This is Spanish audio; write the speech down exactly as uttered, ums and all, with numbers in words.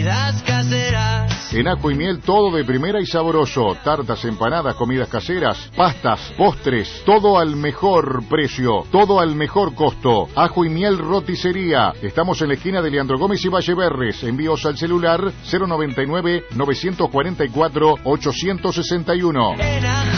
comidas caseras. En Ajo y Miel todo de primera y sabroso. Tartas, empanadas, comidas caseras, pastas, postres, todo al mejor precio, todo al mejor costo. Ajo y Miel Roticería. Estamos en la esquina de Leandro Gómez y Valleverres. Envíos al celular cero noventa y nueve, novecientos cuarenta y cuatro, ochocientos sesenta y uno.